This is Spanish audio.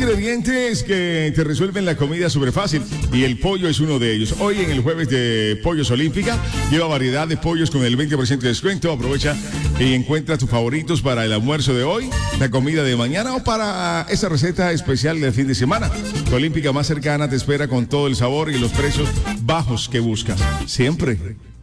ingredientes que te resuelven la comida súper fácil y el pollo es uno de ellos. Hoy en el jueves de Pollos Olímpica lleva variedad de pollos con el 20% de descuento. Aprovecha y encuentra tus favoritos para el almuerzo de hoy, la comida de mañana o para esa receta especial del fin de semana. Tu Olímpica más cercana te espera con todo el sabor y los precios bajos que buscas. Siempre.